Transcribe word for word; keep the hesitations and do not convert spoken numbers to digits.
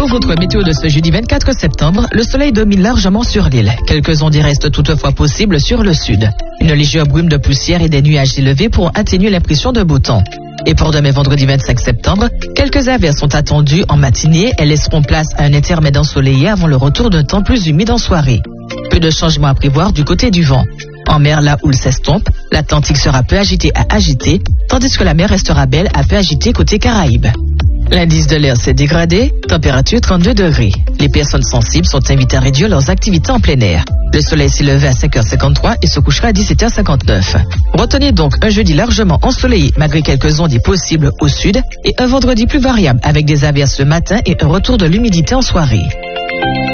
votre météo de ce jeudi vingt-quatre septembre, le soleil domine largement sur l'île. Quelques ondes restent toutefois possibles sur le sud. Une légère brume de poussière et des nuages élevés pour atténuer l'impression de beau temps. Et pour demain vendredi vingt-cinq septembre, quelques averses sont attendues en matinée. Elles laisseront place à un intermède ensoleillé avant le retour d'un temps plus humide en soirée. Peu de changements à prévoir du côté du vent. En mer, la houle s'estompe, l'Atlantique sera peu agité à agité, tandis que la mer restera belle à peu agité côté Caraïbes. L'indice de l'air s'est dégradé, température trente-deux degrés. Les personnes sensibles sont invitées à réduire leurs activités en plein air. Le soleil s'est levé à cinq heures cinquante-trois et se couchera à dix-sept heures cinquante-neuf. Retenez donc un jeudi largement ensoleillé malgré quelques ondes possibles au sud et un vendredi plus variable avec des averses le matin et un retour de l'humidité en soirée.